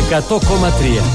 100,3.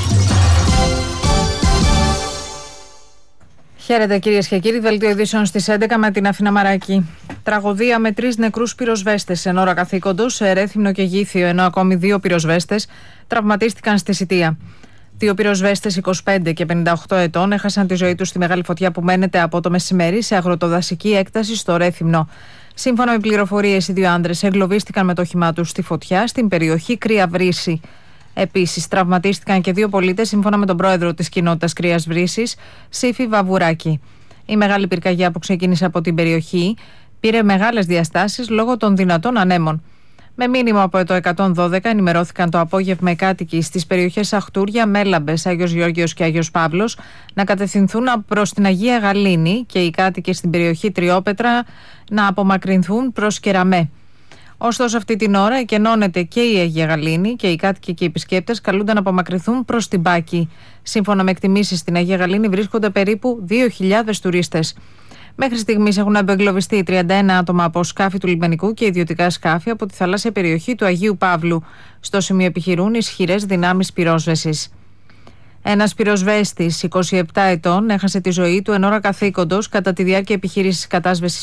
Χαίρετε κυρίες και κύριοι, δελτίο ειδήσεων στις 11 με την Αθήνα Μαράκη. Τραγωδία με 3 νεκρούς πυροσβέστες εν ώρα καθήκοντος σε Ρέθυμνο και Γήθιο, ενώ ακόμη 2 πυροσβέστες τραυματίστηκαν στη Σιτία. 2 πυροσβέστες 25 και 58 ετών έχασαν τη ζωή τους στη μεγάλη φωτιά που μένεται από το μεσημέρι σε αγροτοδασική έκταση στο Ρέθυμνο. Σύμφωνα με πληροφορίες, οι 2 άνδρες εγκλωβίστηκαν με το όχημά τους στη φωτιά στην περιοχή Κρύα Βρύση. Επίσης, τραυματίστηκαν και 2 πολίτες, σύμφωνα με τον πρόεδρο της κοινότητας Κρύας Βρύσης, Σύφη Βαβουράκη. Η μεγάλη πυρκαγιά που ξεκίνησε από την περιοχή πήρε μεγάλες διαστάσεις λόγω των δυνατών ανέμων. Με μήνυμα από το 112 ενημερώθηκαν το απόγευμα οι κάτοικοι στις περιοχές Αχτούρια, Μέλαμπες, Άγιος Γεώργιος και Άγιος Παύλος να κατευθυνθούν προς την Αγία Γαλήνη και οι κάτοικοι στην περιοχή Τριόπετρα να απομακρυνθούν προς Κεραμέ. Ωστόσο, αυτή την ώρα εκενώνεται και η Αγία Γαλήνη και οι κάτοικοι και οι επισκέπτες καλούνται να απομακρυνθούν προς την Πάκη. Σύμφωνα με εκτιμήσεις, στην Αγία Γαλήνη βρίσκονται περίπου 2.000 τουρίστες. Μέχρι στιγμής έχουν απεγκλωβιστεί 31 άτομα από σκάφη του λιμενικού και ιδιωτικά σκάφη από τη θαλάσσια περιοχή του Αγίου Παύλου. Στο σημείο επιχειρούν ισχυρές δυνάμεις πυρόσβεσης. Ένας πυροσβέστης 27 ετών έχασε τη ζωή του εν ώρα καθήκοντος κατά τη διάρκεια επιχείρησης κατάσβεσης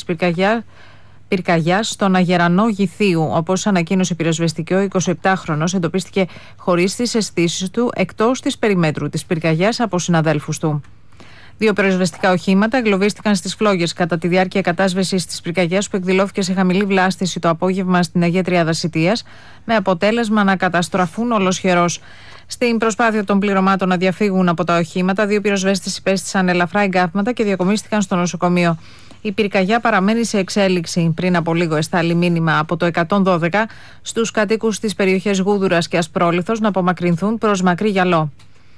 πυρκαγιάς στον Αγερανό Γηθίου. Όπως ανακοίνωσε η πυροσβεστική, ο 27χρονος εντοπίστηκε χωρίς τις αισθήσεις του εκτός της περιμέτρου της πυρκαγιάς από συναδέλφους του. 2 πυροσβεστικά οχήματα εγκλωβίστηκαν στις φλόγες κατά τη διάρκεια κατάσβεσης της πυρκαγιάς που εκδηλώθηκε σε χαμηλή βλάστηση το απόγευμα στην Αγία Τριάδα Σιτίας, με αποτέλεσμα να καταστραφούν ολοσχερώς. Στην προσπάθεια των πληρωμάτων να διαφύγουν από τα οχήματα, 2 πυροσβέστες υπέστησαν ελαφρά εγκάβματα και διακομίστηκαν στο νοσοκομείο. Η πυρκαγιά παραμένει σε εξέλιξη. Πριν από λίγο εστάλει μήνυμα από το 112 στους κατοίκους της περιοχής Γούδουρας και Ασπρόλιθος να απομακρυνθούν προς Μακρύ Γιαλό.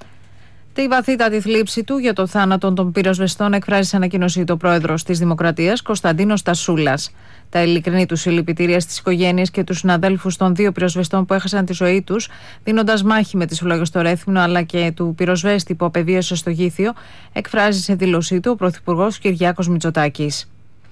Τη βαθύτατη θλίψη του για το θάνατο των πυροσβεστών εκφράζει σε ανακοίνωσή του ο πρόεδρος της Δημοκρατίας, Κωνσταντίνος Τασούλας. Τα ειλικρινή του συλληπιτήρια στις οικογένειες και τους συναδέλφους των 2 πυροσβεστών που έχασαν τη ζωή τους, δίνοντας μάχη με τις φλόγες στο Ρέθυμνο, αλλά και του πυροσβέστη που απεβίωσε στο Γήθιο, εκφράζει σε δήλωσή του ο Πρωθυπουργός Κυριάκος Μητσοτάκης.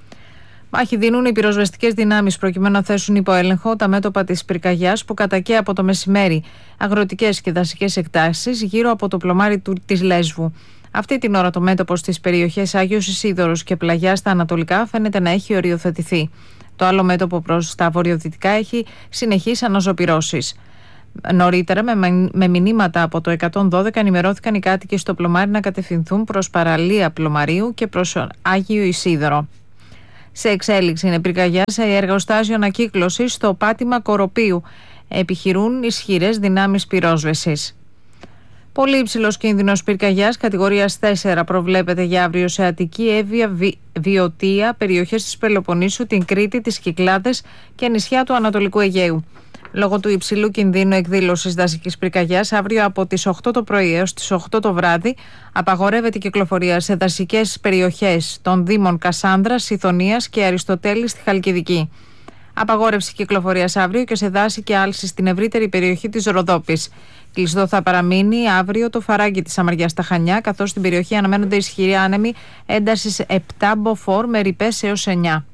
Μάχη δίνουν οι πυροσβεστικές δυνάμεις προκειμένου να θέσουν υπό έλεγχο τα μέτωπα της πυρκαγιάς που κατακαίει από το μεσημέρι αγροτικές και δασικές εκτάσεις γύρω από το πλωμάρι της Λέσβου. Αυτή την ώρα το μέτωπο στις περιοχές Άγιος Ισίδωρος και Πλαγιά στα ανατολικά φαίνεται να έχει οριοθετηθεί. Το άλλο μέτωπο προς τα βορειοδυτικά έχει συνεχείς αναζωπυρώσεις. Νωρίτερα, με μηνύματα από το 112, ενημερώθηκαν οι κάτοικοι στο πλωμάρι να κατευθυνθούν προς παραλία Πλωμαρίου και προς Άγιο Ισίδωρο. Σε εξέλιξη είναι πυρκαγιά σε εργοστάσιο ανακύκλωσης στο πάτημα Κοροπίου. Επιχειρούν ισχυρές δυνάμεις πυρόσβεσης. Πολύ υψηλός κίνδυνος πυρκαγιάς κατηγορίας 4 προβλέπεται για αύριο σε Αττική, Εύβοια, Βιωτία, περιοχές της Πελοποννήσου, την Κρήτη, τις Κυκλάδες και νησιά του Ανατολικού Αιγαίου. Λόγω του υψηλού κινδύνου εκδήλωσης δασικής πυρκαγιάς, αύριο από τις 8 το πρωί έως τις 8 το βράδυ απαγορεύεται η κυκλοφορία σε δασικές περιοχές των Δήμων Κασάνδρας, Ιθωνίας και Αριστοτέλη στη Χαλκιδική. Απαγόρευση κυκλοφορίας αύριο και σε δάση και άλση στην ευρύτερη περιοχή της Ροδόπης. Κλειστό θα παραμείνει αύριο το φαράγγι της Αμαριάς στα Χανιά, καθώς στην περιοχή αναμένονται ισχυροί άνεμοι έντασης 7 μποφόρ με ρηπές έως 9.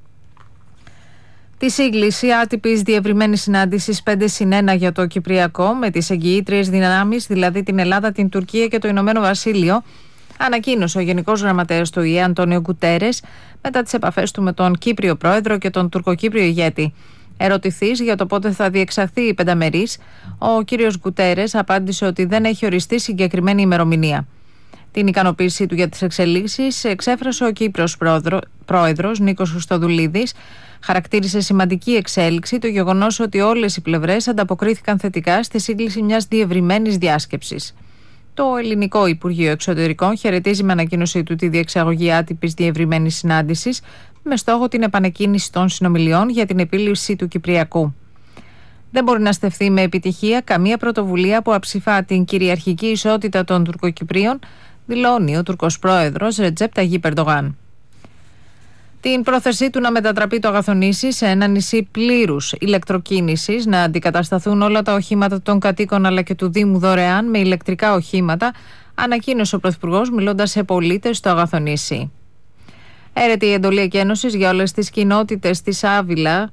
Τη σύγκληση άτυπης διευρυμένης συνάντησης 5+1 για το Κυπριακό με τις εγγυήτριες δυνάμεις, δηλαδή την Ελλάδα, την Τουρκία και το Ηνωμένο Βασίλειο, ανακοίνωσε ο Γενικός Γραμματέας του ΟΗΕ Αντώνιο Γκουτέρες μετά τις επαφές του με τον Κύπριο Πρόεδρο και τον Τουρκοκύπριο ηγέτη. Ερωτηθείς για το πότε θα διεξαχθεί η πενταμερής, ο κύριος Γκουτέρες απάντησε ότι δεν έχει οριστεί συγκεκριμένη ημερομηνία. Την ικανοποίησή του για τις εξελίξεις εξέφρασε ο Κύπριος Πρόεδρος Νίκος Χριστοδουλίδης. Χαρακτήρισε σημαντική εξέλιξη το γεγονός ότι όλες οι πλευρές ανταποκρίθηκαν θετικά στη σύγκληση μιας διευρυμένης διάσκεψης. Το Ελληνικό Υπουργείο Εξωτερικών χαιρετίζει με ανακοίνωσή του τη διεξαγωγή άτυπης διευρυμένης συνάντησης με στόχο την επανεκκίνηση των συνομιλιών για την επίλυση του Κυπριακού. Δεν μπορεί να στεφθεί με επιτυχία καμία πρωτοβουλία που αψηφά την κυριαρχική ισότητα των Τουρκοκυπρίων, δηλώνει ο Τουρκός Πρόεδρος Ρετζέπ Ταγίπ Ερντογάν. Την πρόθεσή του να μετατραπεί το Αγαθονήσι σε ένα νησί πλήρους ηλεκτροκίνησης, να αντικατασταθούν όλα τα οχήματα των κατοίκων αλλά και του Δήμου δωρεάν με ηλεκτρικά οχήματα, ανακοίνωσε ο Πρωθυπουργός μιλώντας σε πολίτες στο Αγαθονήσι. Έρεται η εντολή εκένωσης για όλες τις κοινότητες της Άβυλα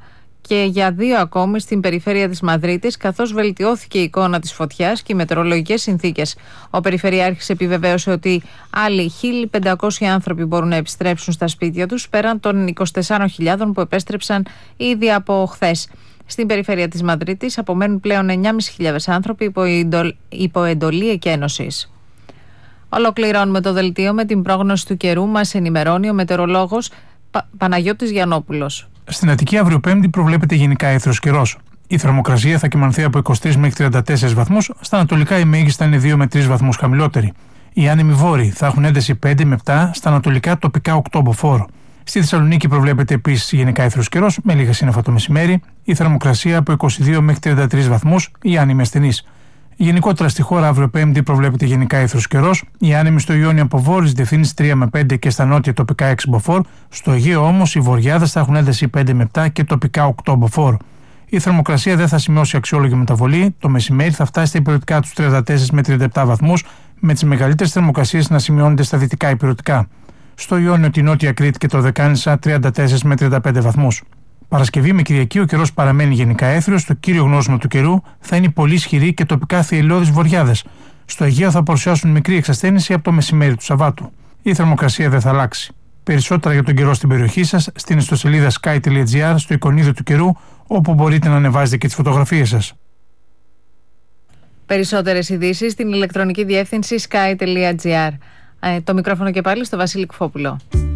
και για 2 ακόμη στην περιφέρεια της Μαδρίτης, καθώς βελτιώθηκε η εικόνα της φωτιάς και οι μετεωρολογικές συνθήκες. Ο Περιφερειάρχης επιβεβαίωσε ότι άλλοι 1.500 άνθρωποι μπορούν να επιστρέψουν στα σπίτια τους, πέραν των 24.000 που επέστρεψαν ήδη από χθες. Στην περιφέρεια της Μαδρίτης απομένουν πλέον 9.500 άνθρωποι υπό εντολή εκένωσης. Ολοκληρώνουμε το δελτίο με την πρόγνωση του καιρού. Μας ενημερώνει ο μετεωρολόγος Παναγιώτης Γιαννόπουλος. Στην Αττική αύριο Πέμπτη προβλέπεται γενικά έθρος καιρός. Η θερμοκρασία θα κυμανθεί από 23 μέχρι 34 βαθμούς, στα ανατολικά η μέγιστα είναι 2 με 3 βαθμούς χαμηλότερη. Οι άνεμοι βόρειοι θα έχουν ένταση 5 με 7, στα ανατολικά τοπικά 8 μποφόρ. Στη Θεσσαλονίκη προβλέπεται επίσης γενικά έθρος καιρός, με λίγα σύννεφα το μεσημέρι, η θερμοκρασία από 22 μέχρι 33 βαθμούς, οι άνεμοι ασθενείς. Γενικότερα στη χώρα αύριο Πέμπτη προβλέπεται γενικά έθρος καιρός, οι άνεμοι στο Ιόνιο από βόρειες διευθύνσεις 3 με 5 και στα νότια τοπικά 6 μποφόρ, στο Αιγαίο όμως οι βορειάδες θα έχουν ένταση 5 με 7 και τοπικά 8 μποφόρ. Η θερμοκρασία δεν θα σημειώσει αξιόλογη μεταβολή, το μεσημέρι θα φτάσει στα υπηρετικά τους 34 με 37 βαθμούς, με τις μεγαλύτερες θερμοκρασίες να σημειώνονται στα δυτικά υπηρετικά. Στο Ιόνιο, τη Νότια Κρήτη και το Δεκάνησα 34 με 35 βαθμούς. Παρασκευή με Κυριακή ο καιρός παραμένει γενικά έθριος, το κύριο γνώσιμο του καιρού θα είναι πολύ ισχυρή και τοπικά θυελλώδεις βοριάδες. Στο Αιγαίο θα παρουσιάσουν μικρή εξασθένηση από το μεσημέρι του Σαββάτου. Η θερμοκρασία δεν θα αλλάξει. Περισσότερα για τον καιρό στην περιοχή σας στην ιστοσελίδα sky.gr, στο εικονίδιο του καιρού, όπου μπορείτε να ανεβάζετε και τις φωτογραφίες σας. Περισσότερες ειδήσεις στην ηλεκτρονική διεύθυνση sky.gr. Το μικρόφωνο και πάλι στο Βασίλη Κουφόπουλο.